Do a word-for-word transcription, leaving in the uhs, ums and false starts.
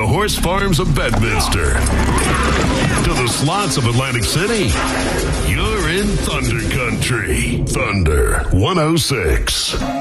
the horse farms of Bedminster to the slots of Atlantic City. You're in Thunder Country. Thunder one oh six.